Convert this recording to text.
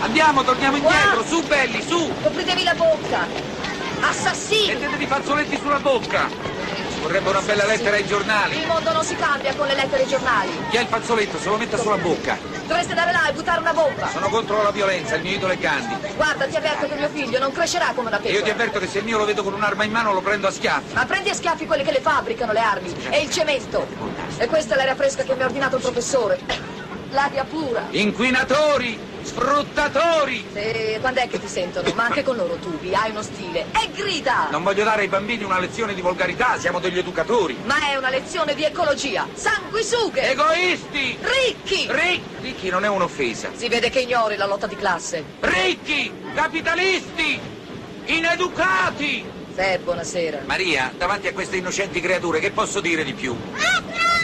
Andiamo, torniamo indietro, su belli, su! Copritevi la bocca! Assassini! Mettetevi i fazzoletti sulla bocca! Ci vorrebbe una bella lettera ai giornali. Il mondo non si cambia con le lettere ai giornali. Chi ha il fazzoletto se lo metta sulla bocca. Dovreste andare là e buttare una bomba. Sono contro la violenza, il mio idolo è Gandhi. Guarda, ti avverto che mio figlio non crescerà come una E pecora. io ti avverto che se il mio lo vedo con un'arma in mano lo prendo a schiaffi. Ma prendi a schiaffi quelli che le fabbricano, le armi. E il cemento. E questa è l'aria fresca che mi ha ordinato il professore. L'aria pura. Inquinatori! Sfruttatori! E quando è che ti sentono? Ma anche con loro tubi, hai uno stile. E grida! Non voglio dare ai bambini una lezione di volgarità, siamo degli educatori. Ma è una lezione di ecologia. Sanguisughe! Egoisti! Ricchi! Ricchi non è un'offesa. Si vede che ignori la lotta di classe. Ricchi! Capitalisti! Ineducati! Buonasera. Maria, davanti a queste innocenti creature, che posso dire di più?